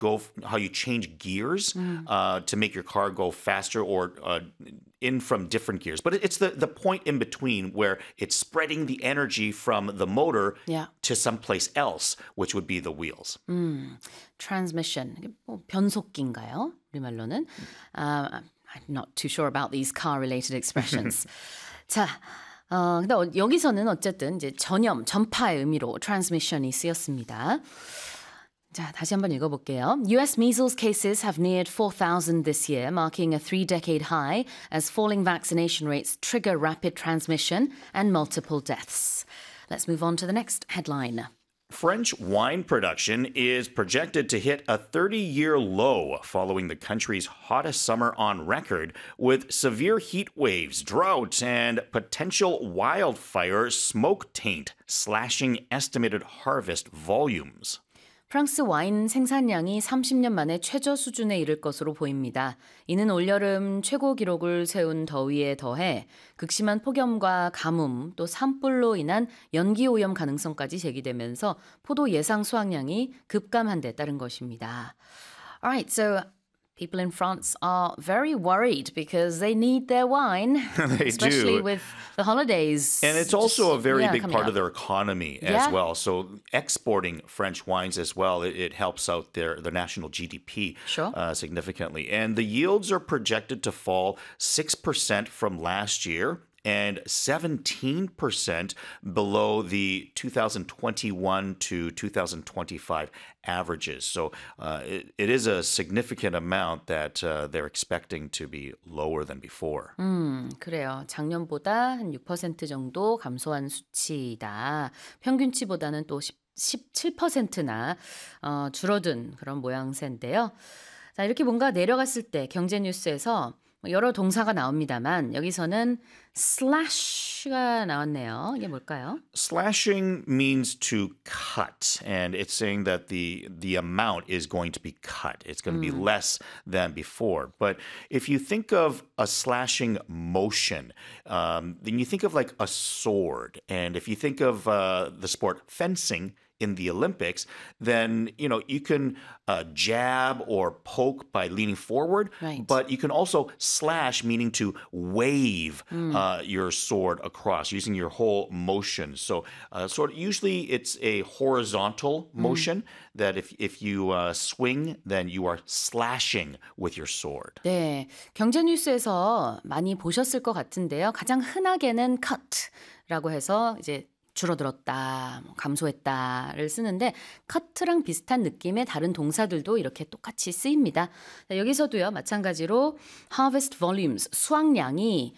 how you change gears to make your car go faster or in from different gears. But it's the point in between where it's spreading the energy from the motor to someplace else, which would be the wheels. Transmission, 변속기인가요? 우리말로는. I'm not too sure about these car-related expressions. 자, 근데 여기서는 어쨌든 이제 전파의 의미로 transmission이 쓰였습니다. 자, 다시 한번 읽어볼게요. US measles cases have neared 4,000 this year, marking a 3-decade high as falling vaccination rates trigger rapid transmission and multiple deaths. Let's move on to the next headline. French wine production is projected to hit a 30-year low following the country's hottest summer on record, with severe heat waves, droughts, and potential wildfire smoke taint slashing estimated harvest volumes. 프랑스 와인 생산량이 30년 만에 최저 수준에 이를 것으로 보입니다. 이는 올여름 최고 기록을 세운 더위에 더해 극심한 폭염과 가뭄 또 산불로 인한 연기 오염 가능성까지 제기되면서 포도 예상 수확량이 급감한 데 따른 것입니다. Alright, so people in France are very worried because they need their wine, especially do. with the holidays. And it's also a very big part up. of their economy as well. So exporting French wines as well, it helps out their national GDP significantly. And the yields are projected to fall 6% from last year and 17% below the 2021 to 2025 averages. So it is a significant amount that they're expecting to be lower than before. 그래요. 작년보다 한 6% 정도 감소한 수치이다. 평균치보다는 또 17%나 줄어든 그런 모양새인데요. 자, 이렇게 뭔가 내려갔을 때 경제 뉴스에서 여러 동사가 나옵니다만 여기서는 slash가 나왔네요. 이게 뭘까요? Slashing means to cut, and it's saying that the amount is going to be cut. It's going to be less than before. But if you think of a slashing motion, then you think of like a sword. And if you think of the sport fencing in the Olympics, then, you can jab or poke by leaning forward, but you can also slash, meaning to wave your sword across using your whole motion. So usually it's a horizontal motion that if you swing, then you are slashing with your sword. 네, 경제 뉴스에서 많이 보셨을 것 같은데요. 가장 흔하게는 cut라고 해서 이제 줄어들었다, 감소했다를 쓰는데 cut랑 비슷한 느낌의 다른 동사들도 이렇게 똑같이 쓰입니다. 자, 여기서도요, 마찬가지로 harvest volumes, 수확량이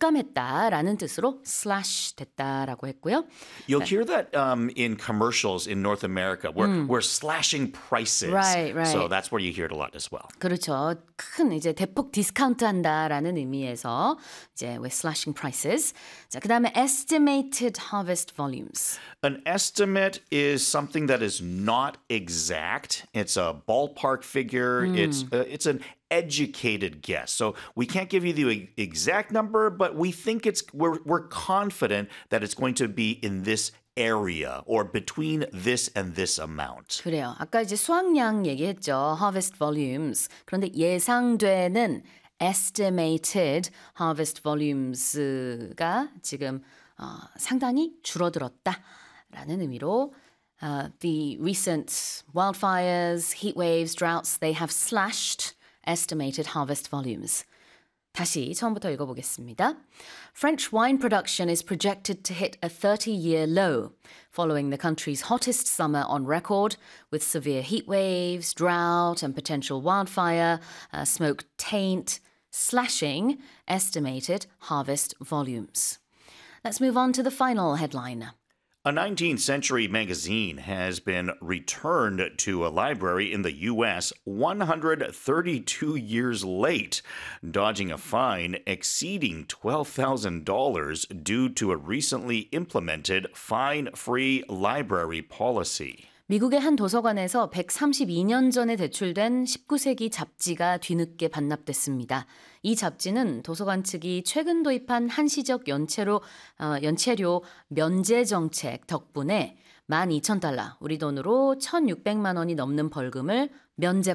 급감했다라는 뜻으로 slash 됐다라고 했고요. You'll hear that in commercials in North America where we're slashing prices. Right. So that's where you hear it a lot as well. 그렇죠. 큰 이제 대폭 디스카운트 한다라는 의미에서 이제 we're slashing prices. 자, 그다음에 estimated harvest volumes. An estimate is something that is not exact. It's a ballpark figure. It's an educated guess. So we can't give you the exact number, but we think we're confident that it's going to be in this area or between this and this amount. 그래요. 아까 이제 수확량 얘기했죠. harvest volumes. 그런데 예상되는 estimated harvest volumes가 지금 상당히 줄어들었다라는 의미로 the recent wildfires, heat waves, droughts, they have slashed estimated harvest volumes. 다시 처음부터 읽어보겠습니다. French wine production is projected to hit a 30-year low following the country's hottest summer on record, with severe heat waves, drought, and potential wildfire, smoke taint, slashing estimated harvest volumes. Let's move on to the final headline. A 19th century magazine has been returned to a library in the U.S. 132 years late, dodging a fine exceeding $12,000 due to a recently implemented fine-free library policy. 미국의 한 도서관에서 132년 전에 대출된 19세기 잡지가 뒤늦게 반납됐습니다. 이 잡지는 도서관 측이 최근 도입한 한시적 연체료 면제 정책 덕분에 $12,000, 우리 돈으로 $1,600만 원이 넘는 벌금을 면제받았습니다.